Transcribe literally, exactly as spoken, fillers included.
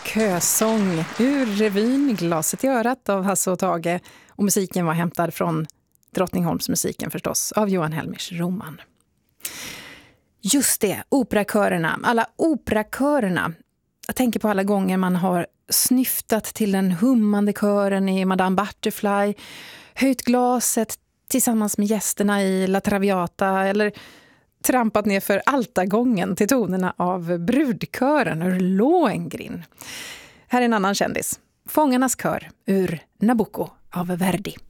kösång ur revyn Glaset i örat av Hasse och Tage, och musiken var hämtad från Drottningholmsmusiken förstås av Johan Helmers Roman. Just det, operakörerna, alla operakörerna. Jag tänker på alla gånger man har snyftat till den hummande kören i Madame Butterfly, höjt glaset tillsammans med gästerna i La Traviata eller trampat ner för altargången till tonerna av brudkören ur Lohengrin. Här är en annan kändis. Fångarnas kör ur Nabucco av Verdi.